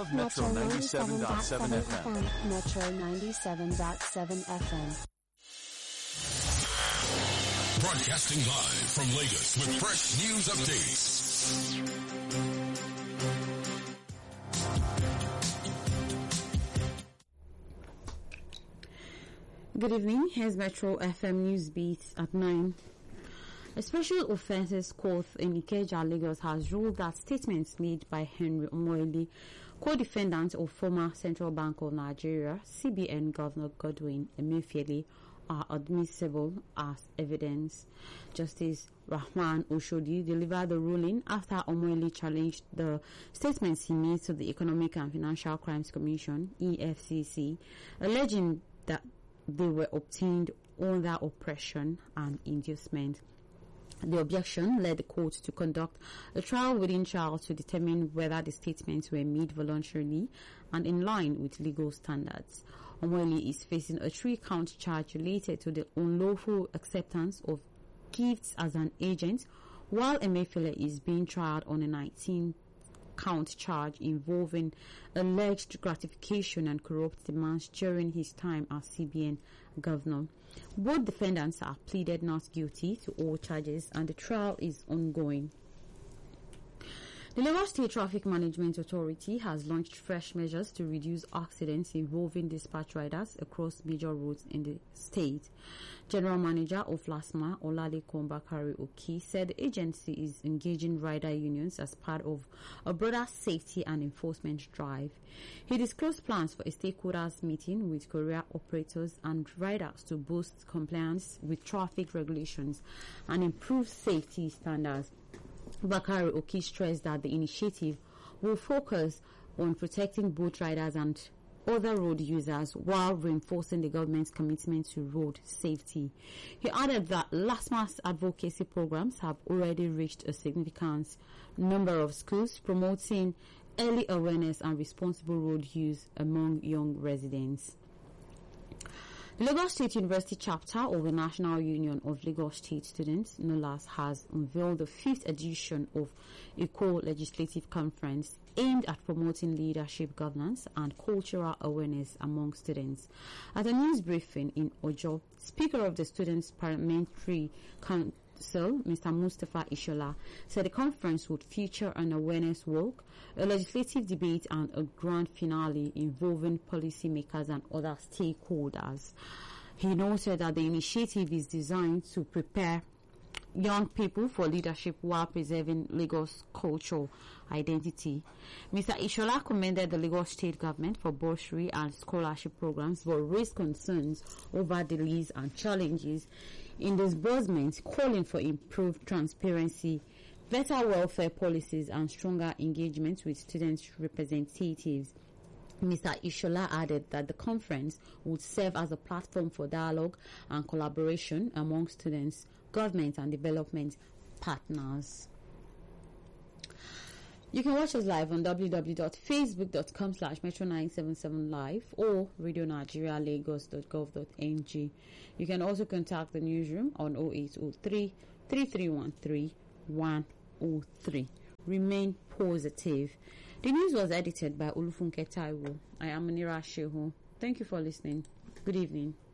love Metro 97.7 FM. Metro 97.7 FM. Broadcasting live from Lagos with fresh news updates. Good evening. Here's Metro FM News Beat at 9. A special offences court in Ikeja, Lagos has ruled that statements made by Henry Omoyele, co-defendant of former Central Bank of Nigeria, CBN Governor Godwin Emefiele, are admissible as evidence. Justice Rahman Oshodi delivered the ruling after Omoyele challenged the statements he made to the Economic and Financial Crimes Commission, EFCC, alleging that they were obtained under oppression and inducement. The objection led the court to conduct a trial within trial to determine whether the statements were made voluntarily and in line with legal standards. Omoyele is facing a 3-count charge related to the unlawful acceptance of gifts as an agent, while Emefiele is being tried on a 19-count charge involving alleged gratification and corrupt demands during his time as CBN governor. Both defendants are pleaded not guilty to all charges and the trial is ongoing. The Lagos State Traffic Management Authority has launched fresh measures to reduce accidents involving dispatch riders across major roads in the state. General Manager of LASMA, Olalekan Bakari Oki, said the agency is engaging rider unions as part of a broader safety and enforcement drive. He disclosed plans for a stakeholders meeting with courier operators and riders to boost compliance with traffic regulations and improve safety standards. Bakari Oki stressed that the initiative will focus on protecting both riders and other road users while reinforcing the government's commitment to road safety. He added that LASMA's advocacy programs have already reached a significant number of schools, promoting early awareness and responsible road use among young residents. The Lagos State University chapter of the National Union of Lagos State Students, NULAS, has unveiled the 5th edition of ECO Legislative Conference aimed at promoting leadership, governance, and cultural awareness among students. At a news briefing in Ojo, Speaker of the Students' Parliamentary Council, Mr. Mustafa Ishola, said the conference would feature an awareness walk, a legislative debate, and a grand finale involving policymakers and other stakeholders. He noted that the initiative is designed to prepare young people for leadership while preserving Lagos' cultural identity. Mr. Ishola commended the Lagos State government for bursary and scholarship programs, but raised concerns over delays and challenges in disbursement, calling for improved transparency, better welfare policies, and stronger engagement with student representatives. Mr. Ishola added that the conference would serve as a platform for dialogue and collaboration among students, government, and development partners. You can watch us live on www.facebook.com/metro977live or radionigerialagos.gov.ng. You can also contact the newsroom on 0803 3313 103. Remain positive. The news was edited by Olufunke Taiwo. I am Munira Shehu. Thank you for listening. Good evening.